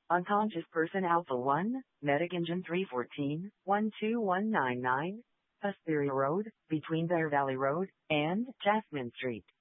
Unconscious person Alpha 1, Medic Engine 314, 12199, Hesperia Road, between Bear Valley Road and Jasmine Street.